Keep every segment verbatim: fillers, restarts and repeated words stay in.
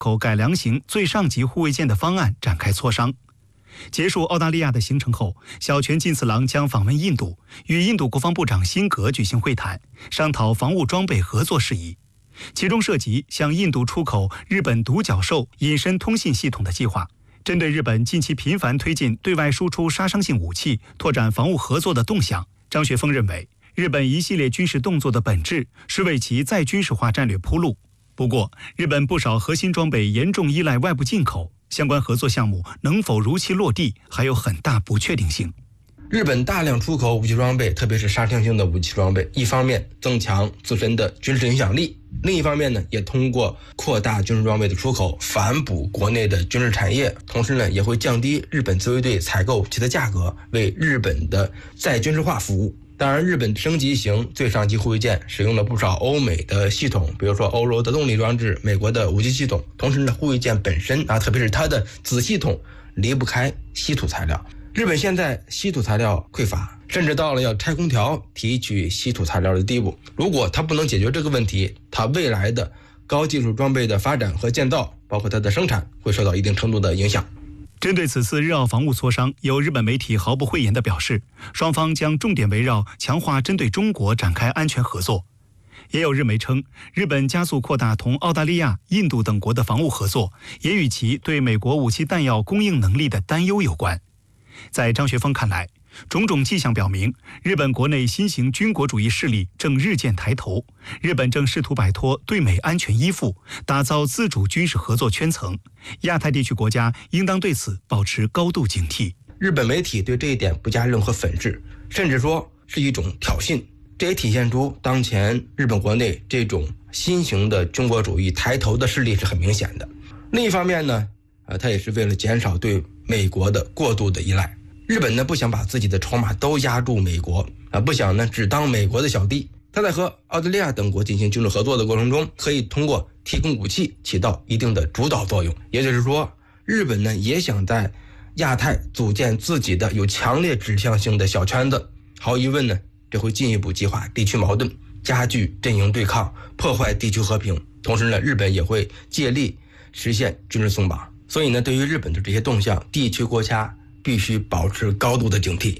口改良型最上级护卫舰的方案展开磋商。结束澳大利亚的行程后，小泉进次郎将访问印度，与印度国防部长辛格举行会谈，商讨防务装备合作事宜，其中涉及向印度出口日本独角兽隐身通信系统的计划。针对日本近期频繁推进对外输出杀伤性武器、拓展防务合作的动向，张学峰认为，日本一系列军事动作的本质是为其再军事化战略铺路。不过，日本不少核心装备严重依赖外部进口，相关合作项目能否如期落地，还有很大不确定性。 日本大量出口武器装备，特别是杀伤性的武器装备，一方面增强自身的军事影响力，另一方面呢，也通过扩大军事装备的出口，反哺国内的军事产业，同时呢，也会降低日本自卫队采购武器的价格，为日本的再军事化服务。当然，日本升级型最上级护卫舰使用了不少欧美的系统，比如说欧洲的动力装置、美国的武器系统。同时呢，护卫舰本身啊，特别是它的子系统离不开稀土材料。日本现在稀土材料匮乏，甚至到了要拆空调提取稀土材料的地步。如果它不能解决这个问题，它未来的高技术装备的发展和建造，包括它的生产，会受到一定程度的影响。 针对此次日澳防务磋商，有日本媒体毫不讳言地表示，双方将重点围绕强化针对中国展开安全合作。也有日媒称，日本加速扩大同澳大利亚、印度等国的防务合作，也与其对美国武器弹药供应能力的担忧有关。在张学峰看来，种种迹象表明，日本国内新型军国主义势力正日渐抬头，日本正试图摆脱对美安全依附，打造自主军事合作圈层。亚太地区国家应当对此保持高度警惕。 日本媒体对这一点不加任何粉饰，甚至说是一种挑衅，这也体现出当前日本国内这种新型的军国主义抬头的势力是很明显的。另一方面呢，呃，它也是为了减少对美国的过度的依赖。日本呢不想把自己的筹码都压住美国啊，不想呢只当美国的小弟。他在和澳大利亚等国进行军事合作的过程中，可以通过提供武器起到一定的主导作用。也就是说，日本呢也想在亚太组建自己的有强烈指向性的小圈子。毫无疑问呢，这会进一步激化地区矛盾，加剧阵营对抗，破坏地区和平。同时呢，日本也会借力实现军事松绑。所以呢，对于日本的这些动向，地区国家必须保持高度的警惕。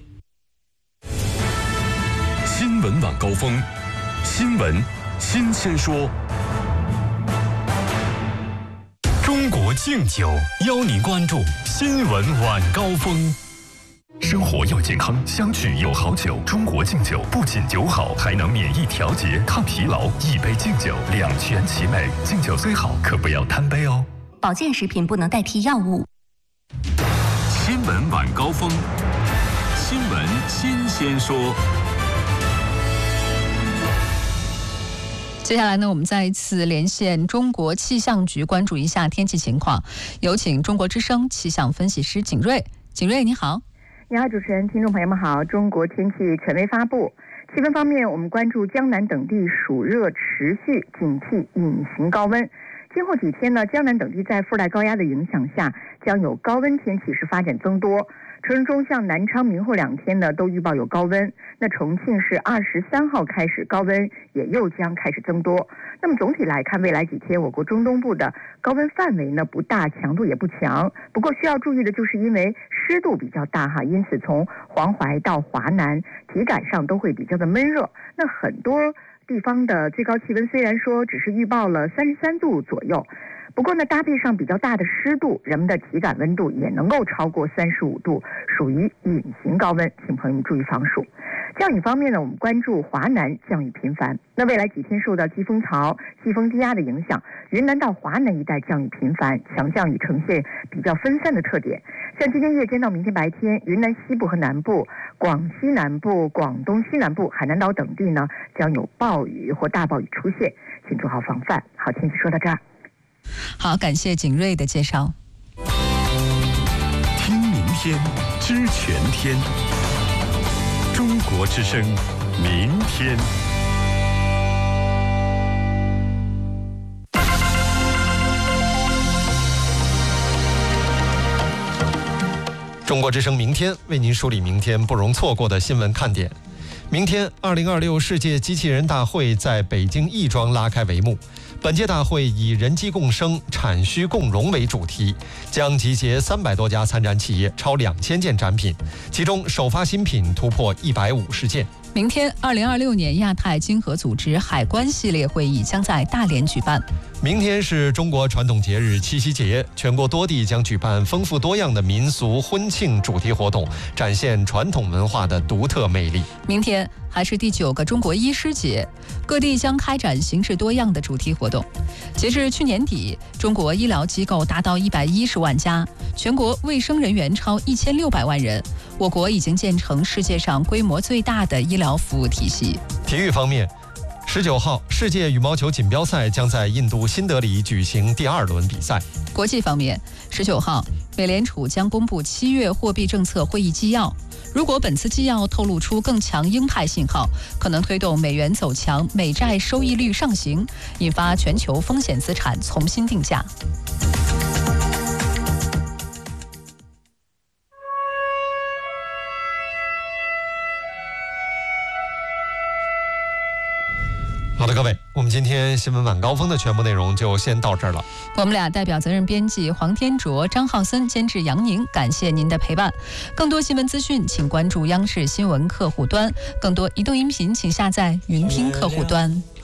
新闻晚高峰，新闻新鲜说。中国敬酒邀您关注新闻晚高峰。生活要健康，相聚有好酒。中国敬酒不仅酒好，还能免疫调节、抗疲劳。一杯敬酒，两全其美。敬酒虽好，可不要贪杯哦。 保健食品不能代替药物。 新闻晚高峰，新闻新鲜说。 接下来呢，我们再一次连线中国气象局，关注一下天气情况。有请中国之声气象分析师景瑞。景瑞，你好。 你好，主持人，听众朋友们好。中国天气权威发布。气温方面，我们关注江南等地暑热持续，警惕隐形高温。今后几天呢，江南等地在副带高压的影响下，将有高温天气是发展增多。城中像南昌、明后两天呢，都预报有高温。那重庆是二十三号开始高温也又将开始增多。那么总体来看，未来几天我国中东部的高温范围呢不大，强度也不强。不过需要注意的就是因为湿度比较大哈，因此从黄淮到华南体感上都会比较的闷热。那很多地方的最高气温虽然说只是预报了三十三度左右，不过呢，搭配上比较大的湿度，人们的体感温度也能够超过三十五度，属于隐形高温，请朋友们注意防暑。降雨方面呢，我们关注华南降雨频繁。那未来几天受到季风槽、季风低压的影响，云南到华南一带降雨频繁，强降雨呈现比较分散的特点。像今天夜间到明天白天，云南西部和南部、广西南部、广东西南部、海南岛等地呢，将有暴雨或大暴雨出现，请做好防范。好，天气说到这儿。 好，感谢景瑞的介绍。 听明天，知全天。中国之声，明天。 中国之声明天为您梳理明天不容错过的新闻看点。 明天，二零二六世界机器人大会在北京亦庄拉开帷幕。本届大会以人机共生、产需共融为主题，将集结三百多家参展企业，超两千件展品，其中首发新品突破一百五十件。 明天，二零二六年亚太经合组织海关系列会议将在大连举办。 明天是中国传统节日七夕节，全国多地将举办丰富多样的民俗婚庆主题活动，展现传统文化的独特魅力。 明天还是第九个中国医师节，各地将开展形式多样的主题活动。截至去年底，中国医疗机构达到一百一十万家，全国卫生人员超一千六百万人。我国已经建成世界上规模最大的医疗服务体系。 体育方面，十九号世界羽毛球锦标赛将在印度新德里举行第二轮比赛。 国际方面，十九号美联储将公布七月货币政策会议纪要。如果本次纪要透露出更强鹰派信号，可能推动美元走强，美债收益率上行，引发全球风险资产重新定价。 好的，各位，我们今天新闻晚高峰的全部内容就先到这儿了。 我们俩代表责任编辑黄天卓、张浩森，监制杨宁，感谢您的陪伴。更多新闻资讯，请关注央视新闻客户端；更多移动音频，请下载云听客户端。